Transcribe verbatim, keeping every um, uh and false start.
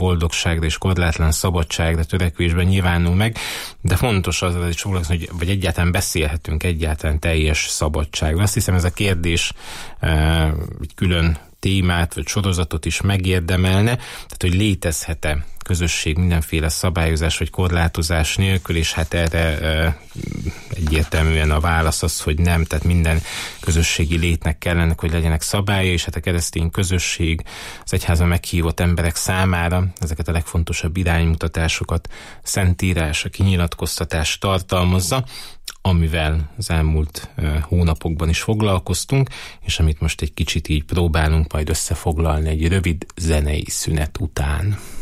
boldogságra és korlátlan szabadságra törekvésben nyilvánul meg, de fontos az, hogy foglalkozni, hogy vagy egyáltalán beszélhetünk egyáltalán teljes szabadságról. Azt hiszem, ez a kérdés egy külön témát vagy sorozatot is megérdemelne, tehát hogy létezhet-e közösség mindenféle szabályozás vagy korlátozás nélkül, és hát erre e, egyértelműen a válasz az, hogy nem, tehát minden közösségi létnek kellene, hogy legyenek szabálya, és hát a keresztény közösség az egyházban meghívott emberek számára ezeket a legfontosabb iránymutatásokat Szentírás, a kinyilatkoztatás tartalmazza, amivel az elmúlt e, hónapokban is foglalkoztunk, és amit most egy kicsit így próbálunk majd összefoglalni egy rövid zenei szünet után.